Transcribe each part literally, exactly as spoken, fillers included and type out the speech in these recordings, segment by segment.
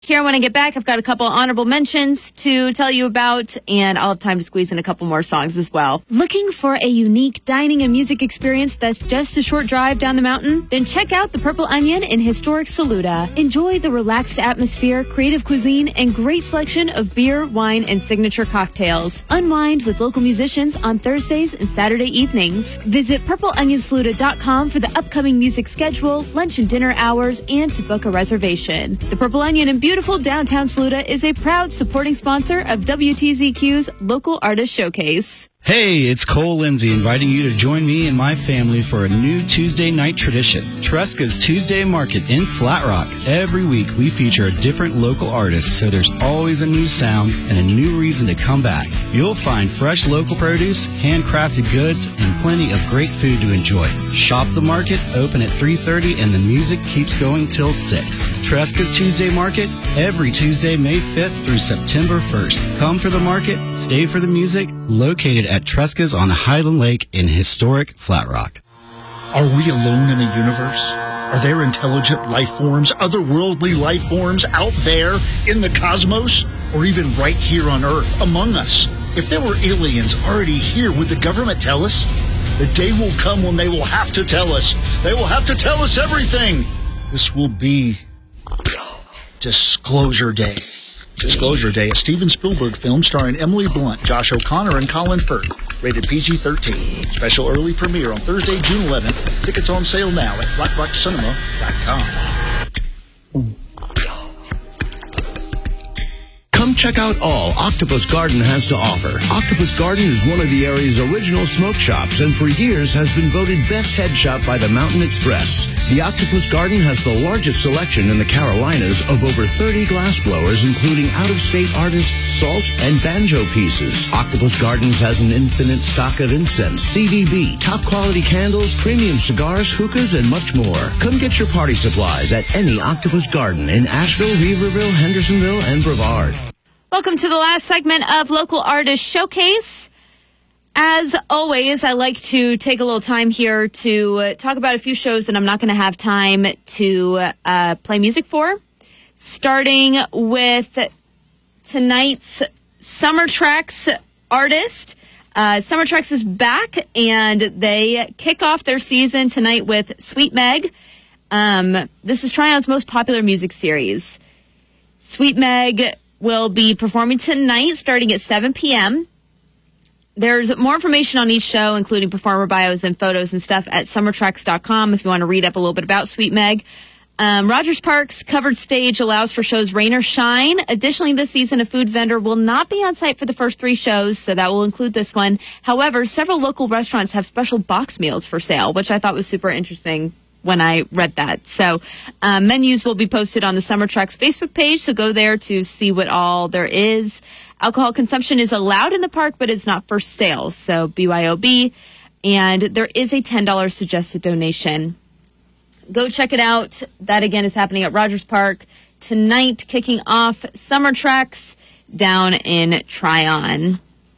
Here, when I get back, I've got a couple honorable mentions to tell you about, and I'll have time to squeeze in a couple more songs as well. Looking for a unique dining and music experience that's just a short drive down the mountain? Then check out the Purple Onion in historic Saluda. Enjoy the relaxed atmosphere, creative cuisine, and great selection of beer, wine, and signature cocktails. Unwind with local musicians on Thursdays and Saturday evenings. Visit purple onion saluda dot com for the upcoming music schedule, lunch and dinner hours, and to book a reservation. The Purple Onion in beautiful downtown Saluda is a proud supporting sponsor of W T Z Q's Local Artist Showcase. Hey, it's Cole Lindsay inviting you to join me and my family for a new Tuesday night tradition, Tresca's Tuesday Market in Flat Rock. Every week we feature a different local artist, so there's always a new sound and a new reason to come back. You'll find fresh local produce, handcrafted goods, and plenty of great food to enjoy. Shop the market, open at three thirty, and the music keeps going till six. Tresca's Tuesday Market, every Tuesday, May fifth through September first. Come for the market, stay for the music, located at Tresca's on Highland Lake in historic Flat Rock. Are we alone in the universe? Are there intelligent life forms, otherworldly life forms out there in the cosmos? Or even right here on Earth, among us? If there were aliens already here, would the government tell us? The day will come when they will have to tell us. They will have to tell us everything. This will be Disclosure Day. Disclosure Day, a Steven Spielberg film starring Emily Blunt, Josh O'Connor, and Colin Firth. Rated P G thirteen. Special early premiere on Thursday, June eleventh. Tickets on sale now at flat rock cinema dot com. Come check out all Octopus Garden has to offer. Octopus Garden is one of the area's original smoke shops and for years has been voted best head shop by the Mountain Express. The Octopus Garden has the largest selection in the Carolinas of over thirty glass blowers, including out-of-state artists' salt and banjo pieces. Octopus Gardens has an infinite stock of incense, C B B, top-quality candles, premium cigars, hookahs, and much more. Come get your party supplies at any Octopus Garden in Asheville, Weaverville, Hendersonville, and Brevard. Welcome to the last segment of Local Artist Showcase. As always, I like to take a little time here to uh, talk about a few shows that I'm not going to have time to uh, play music for. Starting with tonight's Summer Tracks artist. Uh, Summer Tracks is back, and they kick off their season tonight with Sweet Meg. Um, this is Try-On's most popular music series. Sweet Meg will be performing tonight starting at seven p.m. There's more information on each show, including performer bios and photos and stuff at summer tracks dot com if you want to read up a little bit about Sweet Meg. Um, Rogers Park's covered stage allows for shows rain or shine. Additionally, this season, a food vendor will not be on site for the first three shows, so that will include this one. However, several local restaurants have special box meals for sale, which I thought was super interesting when I read that. So um, menus will be posted on the Summer Tracks Facebook page, so go there to see what all there is. Alcohol consumption is allowed in the park, but it's not for sale, so B Y O B. And there is a ten dollars suggested donation. Go check it out. That, again, is happening at Rogers Park tonight, kicking off Summer Tracks down in Tryon.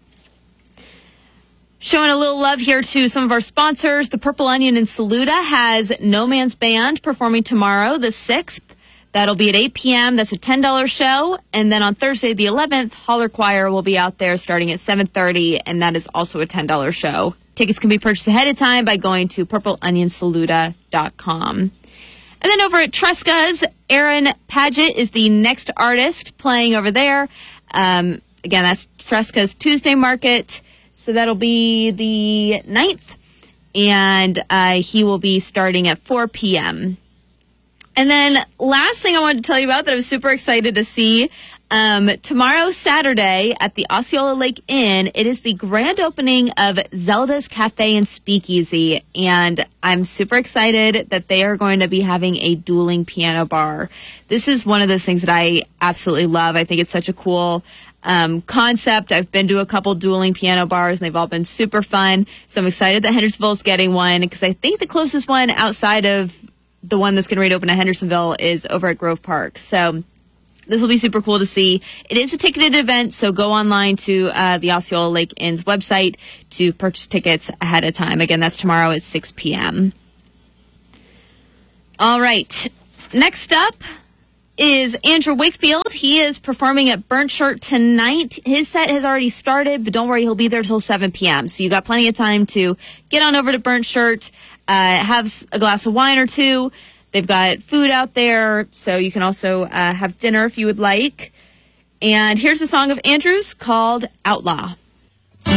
Showing a little love here to some of our sponsors. The Purple Onion in Saluda has No Man's Band performing tomorrow, the sixth. That'll be at eight p.m. That's a ten dollars show. And then on Thursday, the eleventh, Holler Choir will be out there starting at seven thirty, and that is also a ten dollars show. Tickets can be purchased ahead of time by going to purple onion saluda dot com. And then over at Tresca's, Aaron Paget is the next artist playing over there. Um, again, that's Tresca's Tuesday Market. So that'll be the ninth, and uh, he will be starting at four p.m. And then last thing I wanted to tell you about that I was super excited to see, um, tomorrow, Saturday, at the Osceola Lake Inn, it is the grand opening of Zelda's Cafe and Speakeasy, and I'm super excited that they are going to be having a dueling piano bar. This is one of those things that I absolutely love. I think it's such a cool Um, concept. I've been to a couple dueling piano bars, and they've all been super fun. So I'm excited that Hendersonville's getting one, because I think the closest one outside of the one that's going to open at Hendersonville is over at Grove Park. So this will be super cool to see. It is a ticketed event, so go online to uh, the Osceola Lake Inn's website to purchase tickets ahead of time. Again, that's tomorrow at six p.m. All right. Next up, is Andrew Wakefield. He is performing at Burnt Shirt tonight. His set has already started, but don't worry, he'll be there till seven p.m. So you got plenty of time to get on over to Burnt Shirt, uh, have a glass of wine or two. They've got food out there, so you can also uh, have dinner if you would like. And here's a song of Andrew's called Outlaw.